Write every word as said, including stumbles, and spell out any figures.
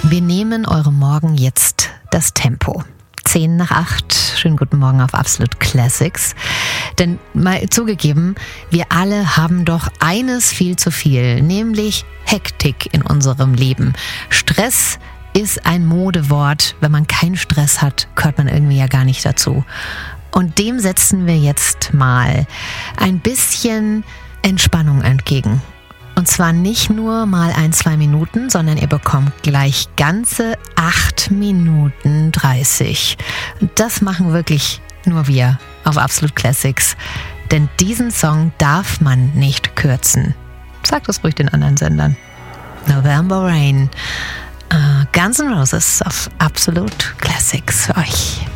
Wir nehmen eurem Morgen jetzt das Tempo. Zehn nach acht. Schönen guten Morgen auf Absolute Classics. Denn mal zugegeben, wir alle haben doch eines viel zu viel, nämlich Hektik in unserem Leben. Stress ist ein Modewort. Wenn man keinen Stress hat, gehört man irgendwie ja gar nicht dazu. Und dem setzen wir jetzt mal ein bisschen Entspannung entgegen. Und zwar nicht nur mal ein, zwei Minuten, sondern ihr bekommt gleich ganze acht Minuten dreißig. Und das machen wirklich nur wir auf Absolute Classics. Denn diesen Song darf man nicht kürzen. Sagt das ruhig den anderen Sendern. November Rain. Uh, Guns N' Roses auf Absolute Classics für euch.